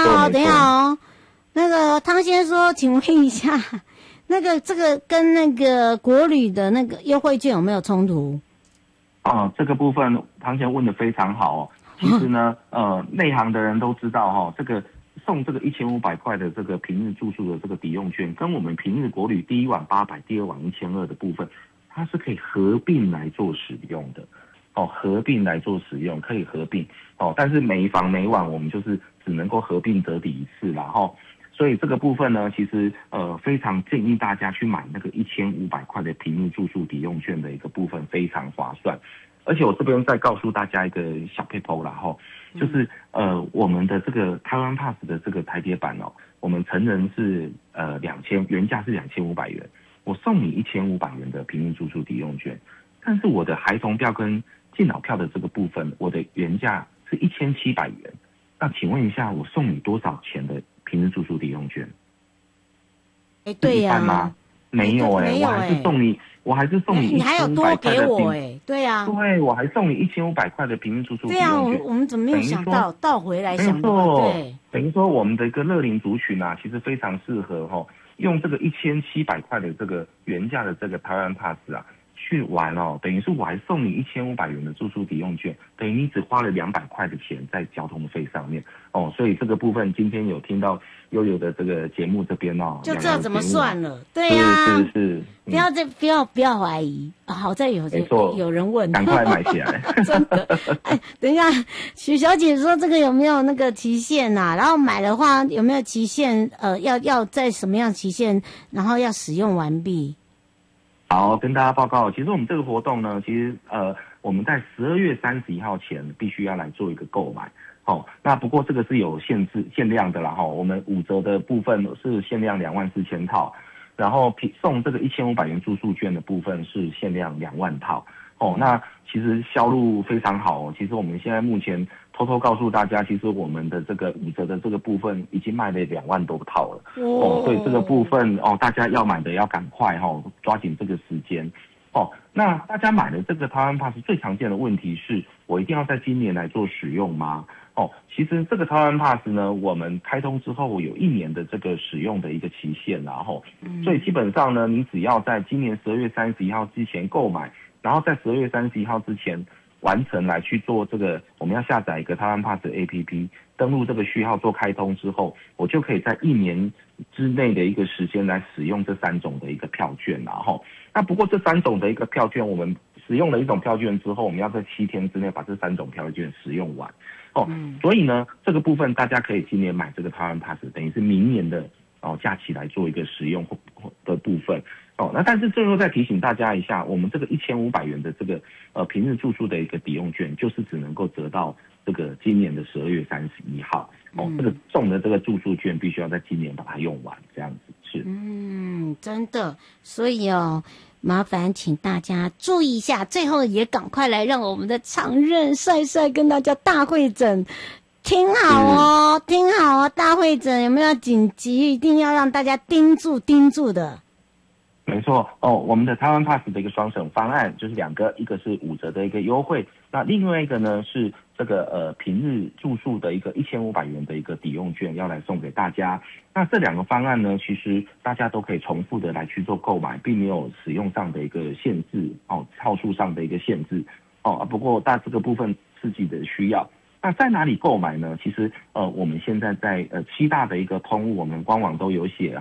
哦，等一下哦，那个汤先生说，请问一下，这个跟那个国旅的那个优惠券有没有冲突？ 这个部分汤先生问得非常好哦。其实呢，内行的人都知道哈，这个送这个1500块的这个平日住宿的这个抵用券，跟我们平日国旅第一晚800，第二晚1200的部分，它是可以合并来做使用的。合并来做使用，可以合并但是每房每晚我们就是只能够合并折抵一次啦所以这个部分呢，其实非常建议大家去买那个1500块的平日住宿抵用券的一个部分，非常划算。而且我这边再告诉大家一个小撇步啦就是我们的这个台湾 Pass 的这个台铁版我们成人是2000，原价是2500元，我送你1500元的平日住宿抵用券，但是我的孩童票跟敬老票的这个部分，我的原价是1700元。那请问一下，我送你多少钱的平日住宿抵用券？ 对呀、 吗？没有我还是送你， 你还有多给我对呀、 对，我还送你1500块的平日住宿抵用券。 对呀、我们怎么没有想到倒回来想的？对， 等于说我们的一个乐龄族群啊，其实非常适合用这个1700块的这个原价的这个台湾 Pass 啊。去玩等于是我还送你1500元的住宿抵用券，等于你只花了200块的钱在交通费上面所以这个部分今天有听到悠悠的这个节目这边就知道怎么算了，对呀、 是， 不要怀疑，好在有人问， 赶快买起来， 真的。等一下，许小姐说这个有没有那个期限啊？然后买的话有没有期限？要在什么样期限，然后要使用完毕？ 好，跟大家报告，其实我们这个活动呢，其实我们在12月31号前必须要来做一个购买。那不过这个是有限量的啦我们5折的部分是限量24000套，然后送这个1500元住宿券的部分是限量2万套。那其实销路非常好其实我们现在目前偷偷告诉大家，其实我们的这个5折的这个部分已经卖了2万多套了所以这个部分大家要买的要赶快抓紧这个时间那大家买的这个台湾 Pass 最常见的问题是，我一定要在今年来做使用吗？其实这个台湾 Pass 呢，我们开通之后有1年的这个使用的一个期限所以基本上呢，你只要在今年12月31号之前购买，然后在12月31号之前完成来去做这个，我们要下载一个台湾 Pass 的 APP， 登录这个序号做开通之后，我就可以在1年之内的一个时间来使用这3种的一个票券那不过这3种的一个票券，我们使用了1种票券之后，我们要在7天之内把这3种票券使用完所以呢，这个部分大家可以今年买这个台湾 Pass， 等于是明年的假期来做一个使用的部分那但是最后再提醒大家一下，我们这个1500元的这个平日住宿的一个抵用券，就是只能够折到这个今年的12月31号这个送的这个住宿券必须要在今年把它用完，这样子是真的，所以麻烦请大家注意一下，最后也赶快来让我们的常任帅帅跟大家大会诊。听好听好大会诊有没有紧急一定要让大家盯住的？ 没错我们的台湾 Pass 的一个双省方案就是2个，一个是5折的一个优惠，那另外一个呢是这个平日住宿的一个1500元的一个抵用券要来送给大家。那这2个方案呢，其实大家都可以重复的来去做购买，并没有使用上的一个限制套数上的一个限制不过这个部分自己的需要。那在哪里购买呢？其实我们现在在7大的一个通路，我们官网都有写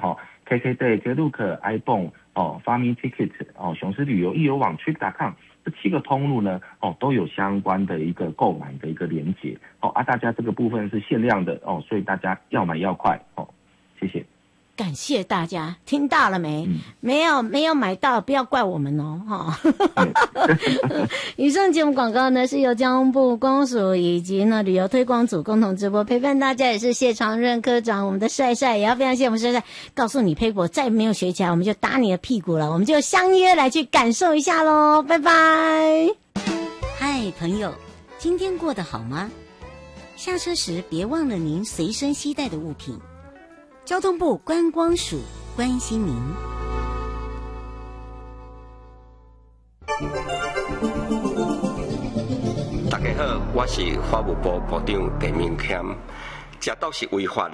KKday、Klook、iPhone Farming Ticket 雄狮旅游、易游网、Trip.com 这7个通路呢都有相关的一个购买的一个连结大家这个部分是限量的所以大家要买要快谢谢。 感谢大家，听到了没？没有买到，不要怪我们以上节目广告呢是由交通部公署以及呢旅游推广组共同直播，陪伴大家也是谢长任科长，我们的帅帅也要非常谢我们帅帅，告诉你佩服，再没有学起来我们就打你的屁股了，我们就相约来去感受一下咯，拜拜。嗨朋友，今天过得好吗？下车时别忘了您随身携带的物品。交通部观光署关心您。 大家好，我是法务部部长陈明谦，这都是违法的。